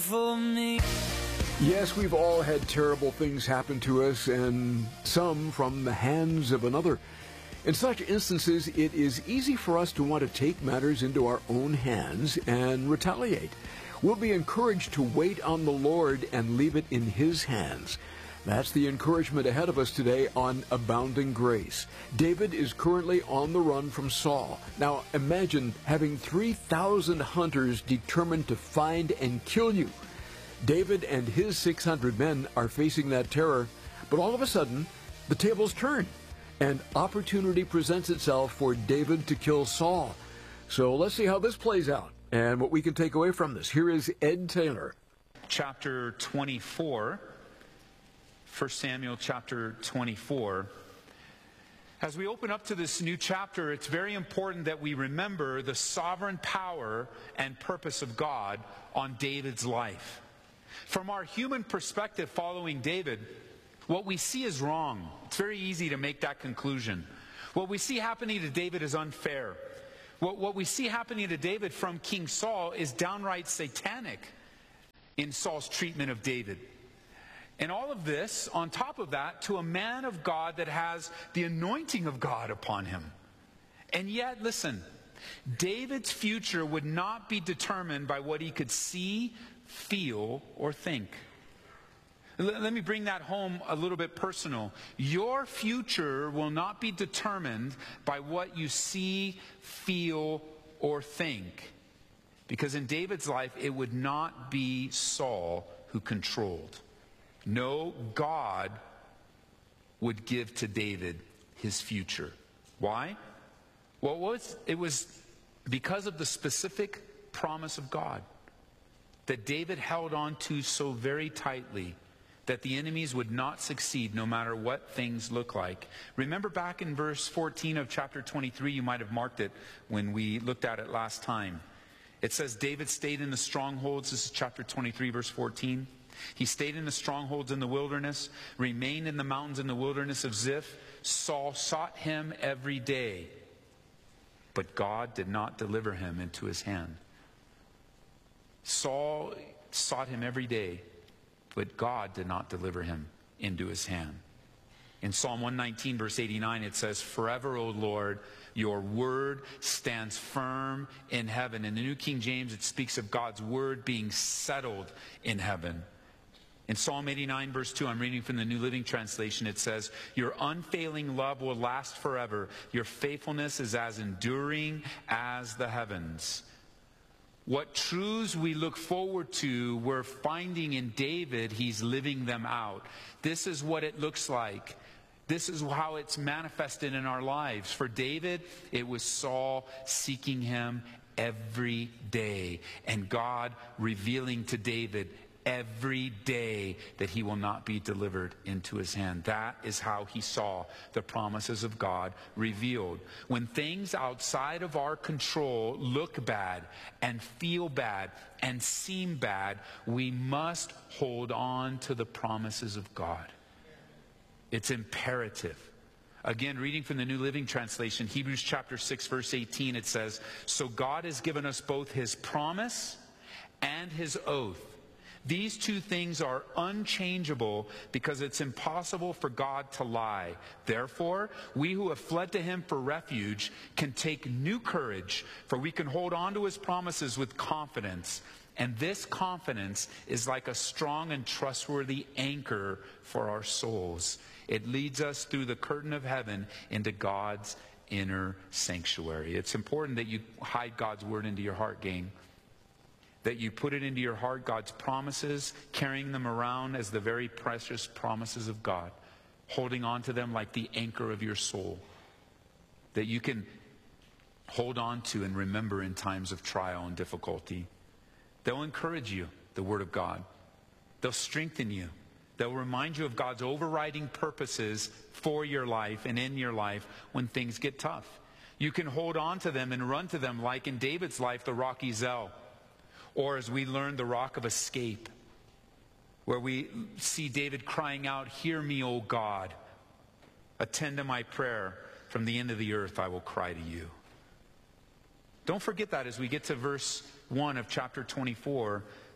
for me. Yes, we've all had terrible things happen to us, and some from the hands of another. In such instances, it is easy for us to want to take matters into our own hands and retaliate. We'll be encouraged to wait on the Lord and leave it in His hands. That's the encouragement ahead of us today on Abounding Grace. David is currently on the run from Saul. Now, imagine having 3,000 hunters determined to find and kill you. David and his 600 men are facing that terror, but all of a sudden, the tables turn, and opportunity presents itself for David to kill Saul. So let's see how this plays out and what we can take away from this. Here is Ed Taylor. Chapter 24. 1 Samuel chapter 24. As we open up to this new chapter, it's very important that we remember the sovereign power and purpose of God on David's life. From our human perspective following David, what we see is wrong. It's very easy to make that conclusion. What we see happening to David is unfair. What we see happening to David from King Saul is downright satanic in Saul's treatment of David. And all of this, on top of that, to a man of God that has the anointing of God upon him. And yet, listen, David's future would not be determined by what he could see, feel, or think. Let me bring that home a little bit personal. Your future will not be determined by what you see, feel, or think. Because in David's life, it would not be Saul who controlled. No, God would give to David his future. Why? Well, it was because of the specific promise of God that David held on to so very tightly that the enemies would not succeed no matter what things look like. Remember back in verse 14 of chapter 23, you might have marked it when we looked at it last time. It says David stayed in the strongholds. This is chapter 23, verse 14. He stayed in the strongholds in the wilderness, remained in the mountains in the wilderness of Ziph. Saul sought him every day, but God did not deliver him into his hand. Saul sought him every day, but God did not deliver him into his hand. In Psalm 119, verse 89, it says, "Forever, O Lord, your word stands firm in heaven." In the New King James, it speaks of God's word being settled in heaven. In Psalm 89, verse 2, I'm reading from the New Living Translation, it says, "Your unfailing love will last forever. Your faithfulness is as enduring as the heavens." What truths we look forward to, we're finding in David, he's living them out. This is what it looks like. This is how it's manifested in our lives. For David, it was Saul seeking him every day, and God revealing to David every day that he will not be delivered into his hand. That is how he saw the promises of God revealed. When things outside of our control look bad and feel bad and seem bad, we must hold on to the promises of God. It's imperative. Again, reading from the New Living Translation, Hebrews chapter 6, verse 18, it says, "So God has given us both His promise and His oath. These two things are unchangeable because it's impossible for God to lie. Therefore, we who have fled to Him for refuge can take new courage, for we can hold on to His promises with confidence. And this confidence is like a strong and trustworthy anchor for our souls. It leads us through the curtain of heaven into God's inner sanctuary." It's important that you hide God's word into your heart, gang. That you put it into your heart, God's promises, carrying them around as the very precious promises of God, holding on to them like the anchor of your soul, that you can hold on to and remember in times of trial and difficulty. They'll encourage you, the Word of God. They'll strengthen you. They'll remind you of God's overriding purposes for your life and in your life when things get tough. You can hold on to them and run to them like in David's life, the rock Ezel. Or as we learned, the rock of escape, where we see David crying out, "Hear me, O God. Attend to my prayer. From the end of the earth I will cry to you." Don't forget that as we get to verse 1 of chapter 24,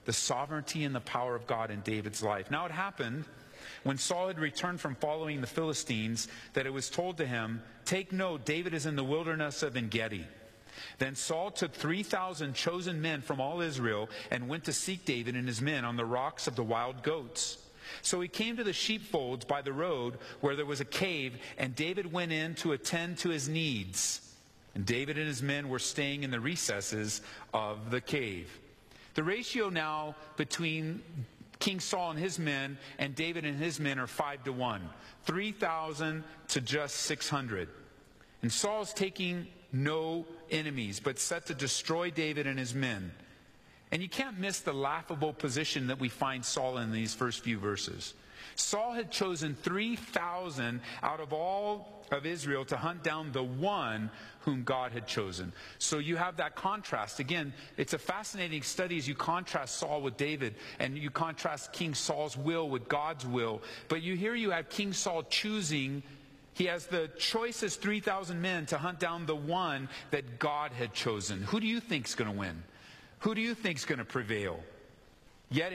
the sovereignty and the power of God in David's life. Now it happened when Saul had returned from following the Philistines that it was told to him, "Take note, David is in the wilderness of En-Gedi." Then Saul took 3,000 chosen men from all Israel and went to seek David and his men on the rocks of the wild goats. So he came to the sheepfolds by the road where there was a cave, and David went in to attend to his needs. And David and his men were staying in the recesses of the cave. The ratio now between King Saul and his men and David and his men are 5-1. 3,000 to just 600. And Saul's taking no enemies, but set to destroy David and his men. And you can't miss the laughable position that we find Saul in these first few verses. Saul had chosen 3,000 out of all of Israel to hunt down the one whom God had chosen. So you have that contrast. Again, it's a fascinating study as you contrast Saul with David and you contrast King Saul's will with God's will. But here you have King Saul choosing. He has the choicest 3,000 men to hunt down the one that God had chosen. Who do you think is going to win? Who do you think is going to prevail?